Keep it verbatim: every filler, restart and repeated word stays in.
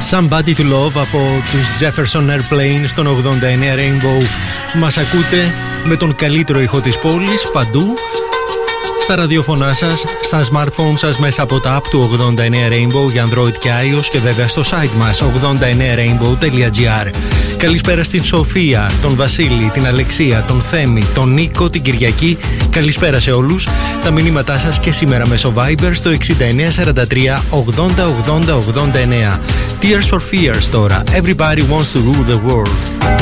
Somebody to Love από τους Jefferson Airplane στον ογδόντα εννέα Rainbow. Μας ακούτε με τον καλύτερο ήχο της πόλης παντού, στα ραδιοφωνά σας, στα smartphone σας, μέσα από τα app του ογδόντα εννέα Rainbow για Android και iOS και βέβαια στο site μας ογδόντα εννέα rainbow τελεία gr. Καλησπέρα στην Σοφία, τον Βασίλη, την Αλεξία, τον Θέμη, τον Νίκο, την Κυριακή. Καλησπέρα σε όλους. Τα μηνύματά σας και σήμερα μέσω Viber στο εξήντα εννέα σαράντα τρία ογδόντα ογδόντα ογδόντα εννέα. Tears for Fears τώρα. Everybody wants to rule the world.